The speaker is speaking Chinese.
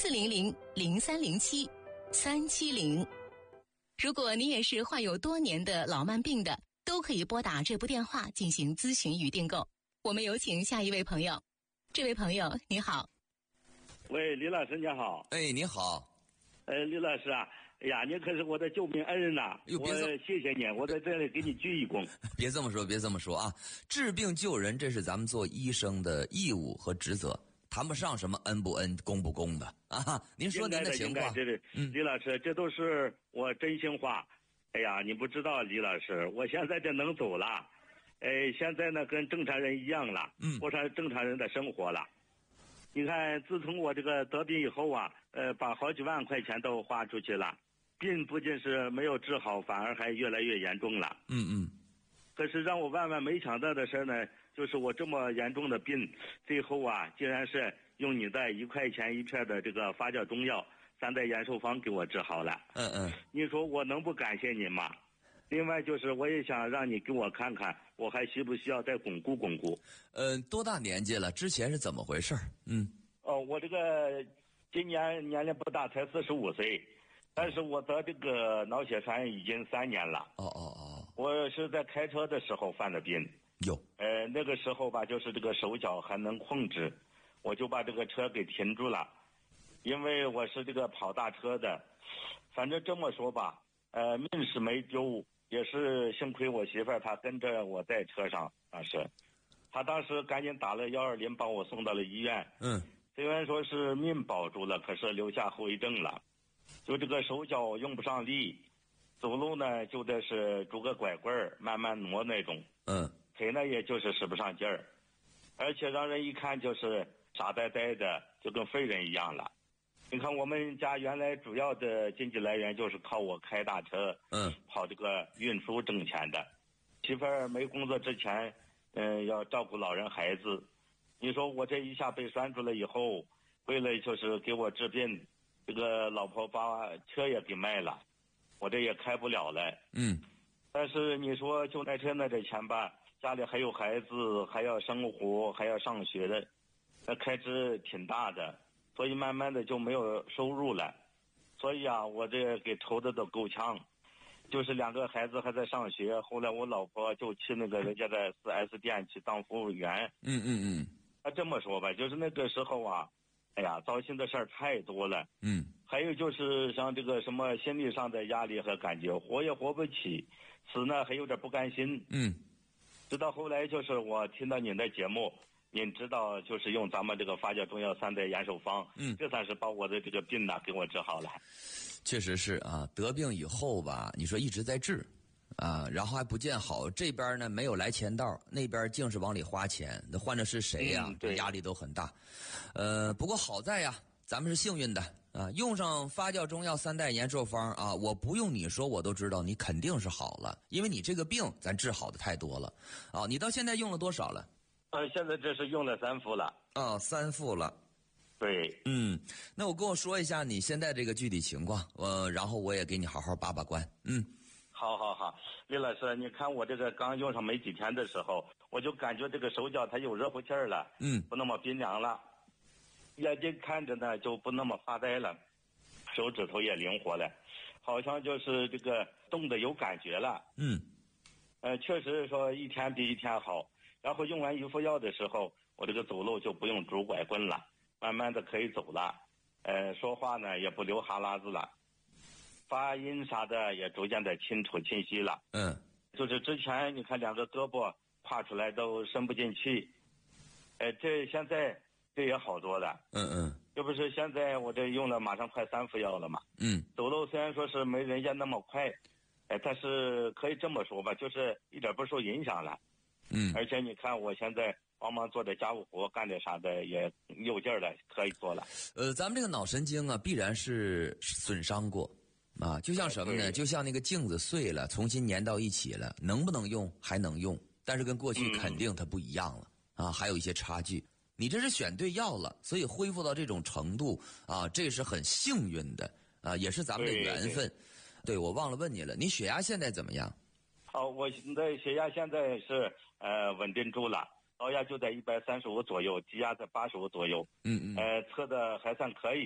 0400-0307-370。如果你也是患有多年的老慢病的，都可以拨打这部电话进行咨询与订购。我们有请下一位朋友。这位朋友你好。 喂，李老师你好。 哎，你好。 李老师啊，哎呀，你可是我的救命恩人呐！我谢谢你，我在这里给你鞠一躬。 别这么说，别这么说啊！治病救人，这是咱们做医生的义务和职责，谈不上什么恩不恩、公不公的啊！您说您的情况。 李老师，这都是我真心话。哎呀，你不知道，李老师，我现在这能走了，现在呢跟正常人一样了，过上正常人的生活了。你看，自从我这个得病以后啊，把好几万块钱都花出去了，病不仅是没有治好，反而还越来越严重了。可是让我万万没想到的事呢，就是我这么严重的病，最后啊，竟然是用你的1块钱一片的这个发酵中药3代延寿方给我治好了。你说我能不感谢你吗？另外就是我也想让你给我看看，我还需不需要再巩固巩固。 多大年纪了？之前是怎么回事？ 我这个今年年龄不大，才45岁，但是我得这个脑血栓已经3年了。我是在开车的时候犯的病。那个时候吧，就是这个手脚还能控制，我就把这个车给停住了，因为我是这个跑大车的。反正这么说吧，命是没丢，也是幸亏我媳妇儿她跟着我在车上，她当时赶紧打了120把我送到了医院。虽然说是命保住了，可是留下后遗症了，就这个手脚用不上力，走路呢就得是拄个拐棍慢慢挪那种。腿呢也就是使不上劲儿，而且让人一看就是傻呆呆的，就跟废人一样了。你看我们家原来主要的经济来源就是靠我开大车，跑这个运输挣钱的。媳妇儿没工作之前，要照顾老人孩子。你说我这一下被拴住了以后，为了就是给我治病，这个老婆把车也给卖了，我这也开不了了。但是你说就卖车那点钱吧，家里还有孩子，还要生活，还要上学的，那开支挺大的，所以慢慢的就没有收入了。所以啊，我这给愁的都够呛。就是2个孩子还在上学，后来我老婆就去那个人家的4S 店去当服务员。这么说吧，就是那个时候啊，哎呀，糟心的事儿太多了。还有就是像这个什么心理上的压力和感觉，活也活不起，死呢还有点不甘心。直到后来就是我听到您的节目，您知道就是用咱们这个发酵中药3代延寿方，这算是把我的这个病呢给我治好了。 确实是啊，得病以后吧，你说一直在治啊，然后还不见好，这边呢没有来钱道，那边净是往里花钱，那换的是谁呀？这压力都很大。不过好在呀，咱们是幸运的啊，用上发酵中药3代延寿方啊，我不用你说我都知道你肯定是好了，因为你这个病咱治好的太多了啊。你到现在用了多少了？ 现在这是用了3副了。 3副了。 对。 那我说一下你现在这个具体情况，然后我也给你好好把关。 好，李老师，你看我这个刚用上没几天的时候，我就感觉这个手脚它有热乎气儿了，不那么冰凉了，眼睛看着呢就不那么发呆了，手指头也灵活了，好像就是这个动的有感觉了。确实说一天比一天好。然后用完1副药的时候，我这个走路就不用拄拐棍了，慢慢的可以走了。说话呢也不流哈喇子了，发音啥的也逐渐的清楚清晰了。就是之前你看2个胳膊跨出来都伸不进去，这现在这也好多了。这不是现在我这用了马上快3副药了嘛。走路虽然说是没人家那么快，但是可以这么说吧，就是一点不受影响了。而且你看我现在帮忙做点家务活，干点啥的也有劲儿了，可以做了。 咱们这个脑神经啊，必然是损伤过啊，就像什么呢？就像那个镜子碎了，重新粘到一起了，能不能用还能用，但是跟过去肯定它不一样了啊，还有一些差距。你这是选对药了，所以恢复到这种程度啊，这是很幸运的啊，也是咱们的缘分。对，我忘了问你了，你血压现在怎么样？ 我的血压现在是稳定住了，高压就在135左右，低压在85左右。测的还算可以。